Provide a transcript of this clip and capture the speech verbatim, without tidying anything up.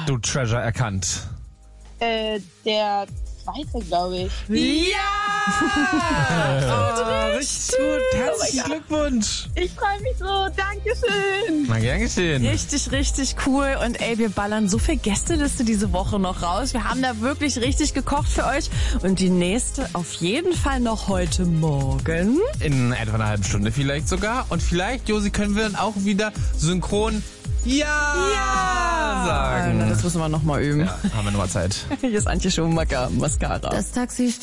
du Treasure erkannt? Äh, der zweite, glaube ich. Ja! oh, richtig gut. Herzlichen oh Glückwunsch. Ich freue mich so. Dankeschön. Na, gern geschehen. Richtig, richtig cool. Und ey, wir ballern so viel Gästeliste diese Woche noch raus. Wir haben da wirklich richtig gekocht für euch. Und die nächste auf jeden Fall noch heute Morgen. In etwa einer halben Stunde vielleicht sogar. Und vielleicht, Josi, können wir dann auch wieder synchron Ja, ja sagen. Na, das müssen wir noch mal üben. Ja, haben wir noch mal Zeit. Hier ist Antje Schumacher, Mascara. Das Taxi steht